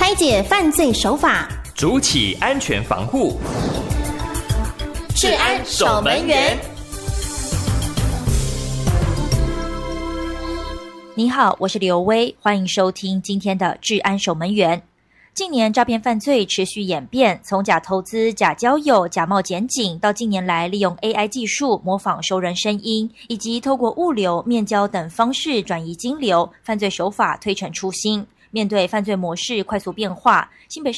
拆解犯罪手法， 筑起安全防护。 治安守门员。 你好，我是刘薇，欢迎收听今天的治安守门员。近年诈骗犯罪持续演变，从假投资、假交友、假冒检警，到近年来利用 AI 技术模仿熟人声音，以及透过物流、面交等方式转移金流，犯罪手法推陈出新。面对犯罪模式快速变化，新北